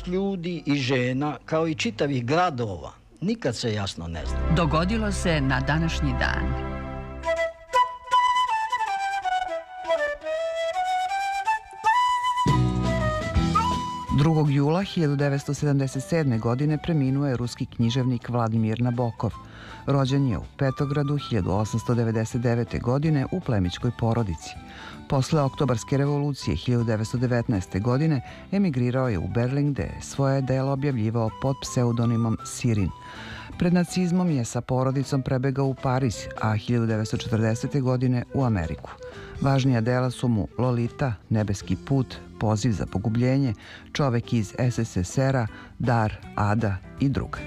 prošlost ljudi i žena, kao i čitavih gradova, nikad se jasno ne zna. Dogodilo se na današnji dan. 2. jula 1977. godine preminuo je ruski književnik Vladimir Nabokov. Rođen je u Petogradu 1899. godine u plemićkoj porodici. Posle Oktobarske revolucije 1919. godine emigrirao je u Berlin, gde je svoje delo objavljivao pod pseudonimom Sirin. Pred nacizmom je sa porodicom prebegao u Pariz, a 1940. godine u Ameriku. Važnija dela su mu Lolita, Nebeski put, Poziv za pogubljenje, Čovek iz SSSR-a, Dar, Ada i druga.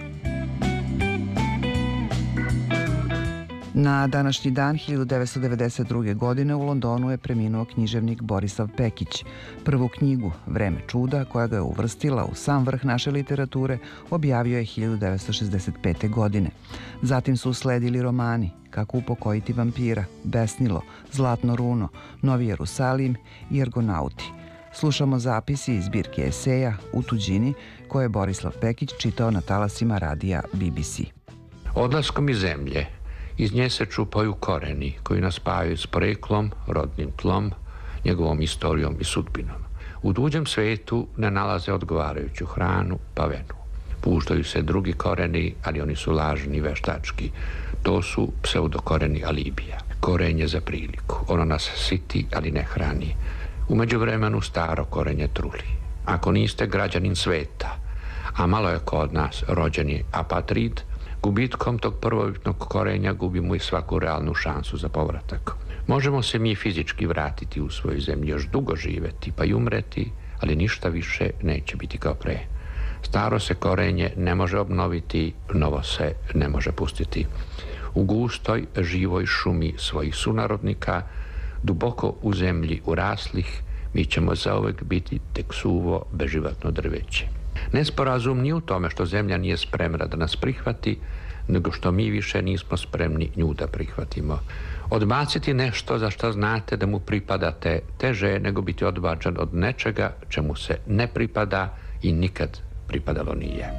Na današnji dan 1992. godine u Londonu je preminuo književnik Borisav Pekić. Prvu knjigu, Vreme čuda, koja ga je uvrstila u sam vrh naše literature, objavio je 1965. godine. Zatim su usledili romani Kako upokojiti vampira, Besnilo, Zlatno runo, Novi Jerusalim i Argonauti. Slušamo zapisi iz zbirke eseja U tuđini, koje je Borislav Pekić čitao na talasima radija BBC. Odlaskom iz zemlje, iz nje se čupaju koreni koji nas spajaju s poreklom, rodnim tlom, njegovom istorijom i sudbinom. U tuđem svetu ne nalaze odgovarajuću hranu pa venu. Puštaju se drugi koreni, ali oni su lažni i veštački. To su pseudokoreni alibija. Korenje za priliku. Ono nas siti, ali ne hrani. U međuvremenu staro korenje truli. Ako niste građanin sveta, a malo je kod nas rođeni apatrid, gubitkom tog prvobitnog korenja gubimo i svaku realnu šansu za povratak. Možemo se mi fizički vratiti u svojoj zemlji, još dugo živeti pa i umreti, ali ništa više neće biti kao pre. Staro se korenje ne može obnoviti, novo se ne može pustiti. U gustoj, živoj šumi svojih sunarodnika, duboko u zemlji uraslih, mi ćemo zauvek biti tek suvo, beživatno drveće. Nesporazum nije u tome što zemlja nije spremna da nas prihvati, nego što mi više nismo spremni nju da prihvatimo. Odbaciti nešto za što znate da mu pripadate teže je nego biti odbačen od nečega čemu se ne pripada i nikad pripadalo nije.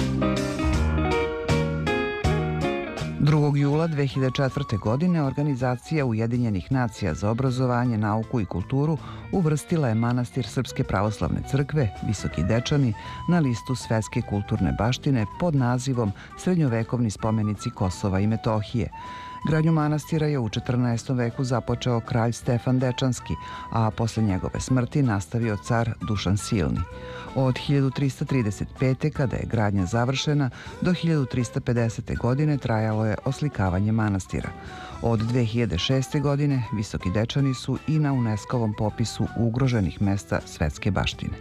2. jula 2004. godine Organizacija Ujedinjenih nacija za obrazovanje, nauku i kulturu uvrstila je manastir Srpske pravoslavne crkve, Visoki Dečani, na listu svetske kulturne baštine pod nazivom Srednjovekovni spomenici Kosova i Metohije. Gradnju manastira je u 14. veku započeo kralj Stefan Dečanski, a posle njegove smrti nastavio car Dušan Silni. Od 1335. kada je gradnja završena do 1350. godine trajalo je oslikavanje manastira. Od 2006. godine Visoki Dečani su i na UNESCO-vom popisu ugroženih mesta svetske baštine.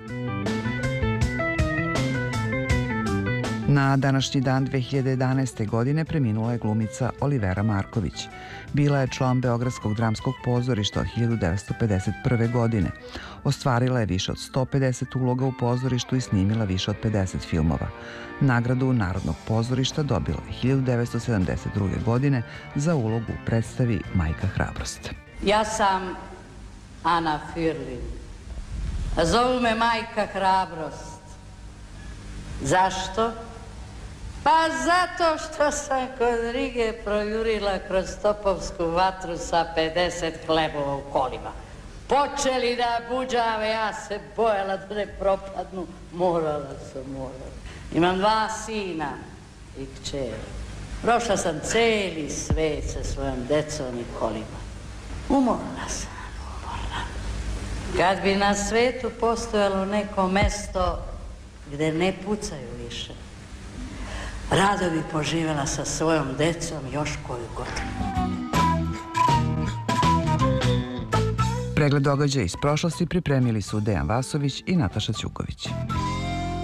Na današnji dan 2011. godine preminula je glumica Olivera Marković. Bila je član Beogradskog dramskog pozorišta od 1951. godine. Ostvarila je više od 150 uloga u pozorištu i snimila više od 50 filmova. Nagradu Narodnog pozorišta dobila je 1972. godine za ulogu u predstavi Majka hrabrost. Ja sam Ana Firlin. Zovu me Majka hrabrost. Zašto? Pa zato što sam kod Rige projurila kroz topovsku vatru sa 50 hlebova u kolima. Počeli da buđave, ja se bojala da ne propadnu. Morala. Imam 2 sina i kćeri. Prošla sam celi svet sa svojom decom i kolima. Umorna sam. Kad bi na svetu postojalo neko mesto gde ne pucaju više, rado bi poživjela sa svojom decom još koju godinu. Pregled događaja iz prošlosti pripremili su Dejan Vasović i Nataša Ćuković.